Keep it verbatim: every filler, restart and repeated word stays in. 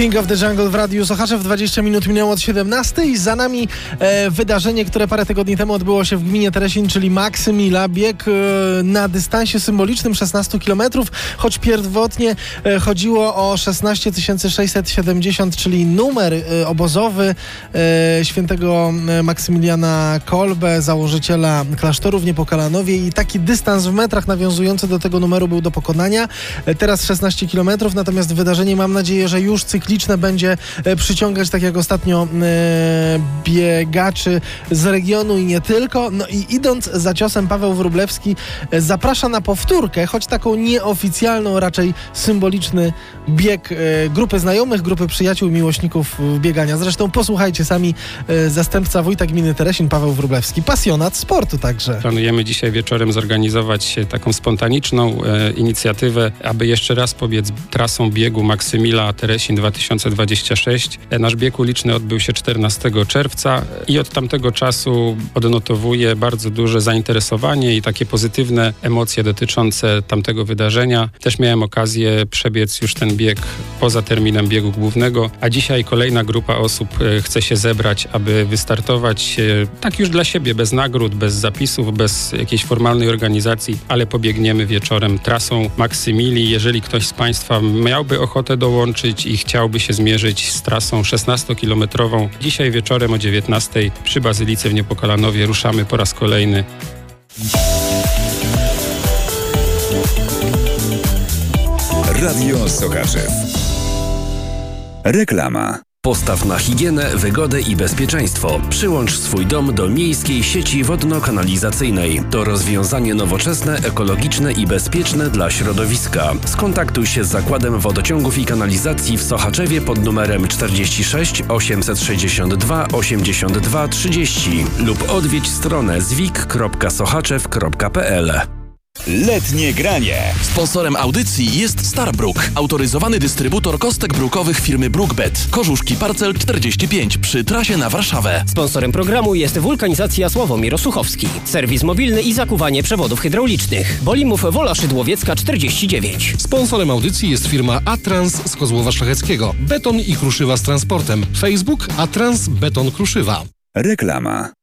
King of the Jungle w Radiu Sochaczew. dwadzieścia minut minęło od siedemnastej. Za nami e, wydarzenie, które parę tygodni temu odbyło się w gminie Teresin, czyli Maksymila. Bieg e, na dystansie symbolicznym szesnaście kilometrów, choć pierwotnie e, chodziło o szesnaście tysięcy sześćset siedemdziesiąt, czyli numer e, obozowy e, świętego Maksymiliana Kolbe, założyciela klasztoru w Niepokalanowie, i taki dystans w metrach nawiązujący do tego numeru był do pokonania. E, teraz szesnaście kilometrów, natomiast wydarzenie, mam nadzieję, że już cykliczne, będzie przyciągać, tak jak ostatnio, e, biegaczy z regionu i nie tylko. No i idąc za ciosem, Paweł Wróblewski zaprasza na powtórkę, choć taką nieoficjalną, raczej symboliczny bieg e, grupy znajomych, grupy przyjaciół, miłośników biegania. Zresztą posłuchajcie sami, e, zastępca wójta gminy Teresin, Paweł Wróblewski, pasjonat sportu także. Planujemy dzisiaj wieczorem zorganizować taką spontaniczną e, inicjatywę, aby jeszcze raz pobiec trasą biegu Maksymila Teresin dwa tysiące dwadzieścia sześć. Nasz bieg uliczny odbył się czternastego czerwca i od tamtego czasu odnotowuję bardzo duże zainteresowanie i takie pozytywne emocje dotyczące tamtego wydarzenia. Też miałem okazję przebiec już ten bieg poza terminem biegu głównego, a dzisiaj kolejna grupa osób chce się zebrać, aby wystartować tak już dla siebie, bez nagród, bez zapisów, bez jakiejś formalnej organizacji, ale pobiegniemy wieczorem trasą Maksymili. Jeżeli ktoś z Państwa miałby ochotę dołączyć i chciałby się zmierzyć z trasą szesnastokilometrową, dzisiaj wieczorem o dziewiętnastej przy Bazylice w Niepokalanowie ruszamy po raz kolejny. Radio Sochaczew. Reklama. Postaw na higienę, wygodę i bezpieczeństwo. Przyłącz swój dom do miejskiej sieci wodno-kanalizacyjnej. To rozwiązanie nowoczesne, ekologiczne i bezpieczne dla środowiska. Skontaktuj się z Zakładem Wodociągów i Kanalizacji w Sochaczewie pod numerem czterdzieści sześć osiemset sześćdziesiąt dwa osiemdziesiąt dwa trzydzieści lub odwiedź stronę zwik kropka sochaczew kropka p l. Letnie granie. Sponsorem audycji jest Starbrook, autoryzowany dystrybutor kostek brukowych firmy Brookbet. Korzuszki Parcel czterdzieści pięć przy trasie na Warszawę. Sponsorem programu jest Wulkanizacja Sławomir Osuchowski. Serwis mobilny i zakuwanie przewodów hydraulicznych. Bolimów Wola Szydłowiecka czterdzieści dziewięć. Sponsorem audycji jest firma Atrans z Kozłowa Szlacheckiego. Beton i kruszywa z transportem. Facebook Atrans Beton Kruszywa. Reklama.